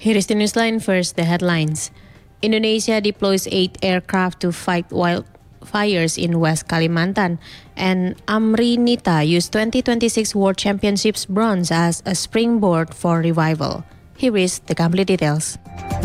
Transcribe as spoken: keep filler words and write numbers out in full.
Here is the newsline. First, the headlines. Indonesia deploys eight aircraft to fight wildfires in West Kalimantan. And Amri Nita used twenty twenty-six World Championships bronze as a springboard for revival. Here is the complete details.